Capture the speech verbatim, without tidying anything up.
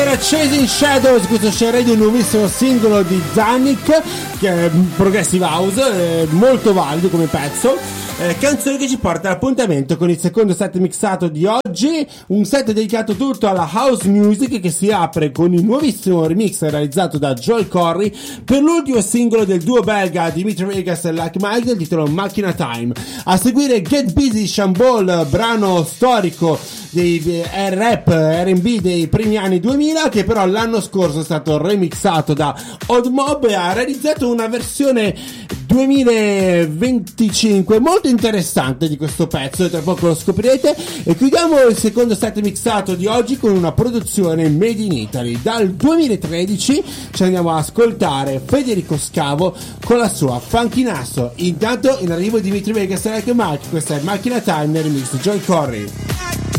era Chasing Shadows, questo Share Radio, un nuovissimo singolo di Danik, che è Progressive House, è molto valido come pezzo, eh, canzone che ci porta all'appuntamento con il secondo set mixato di oggi, un set dedicato tutto alla house music che si apre con il nuovissimo remix realizzato da Joel Corry per l'ultimo singolo del duo belga Dimitri Vegas e Like Mike del titolo Machina Time. A seguire Get Busy Shambol, brano storico dei eh, rap R and B dei primi anni duemila, che però l'anno scorso è stato remixato da Odd Mob e ha realizzato una versione duemilaventicinque molto interessante di questo pezzo, e tra poco lo scoprirete. E chiudiamo il secondo set mixato di oggi con una produzione made in Italy. Dal duemilatredici ci andiamo a ascoltare Federico Scavo con la sua Funky Nasso. Intanto in arrivo Dimitri Vegas e Like Mike, questa è Machina Time nel remix Joel Corry.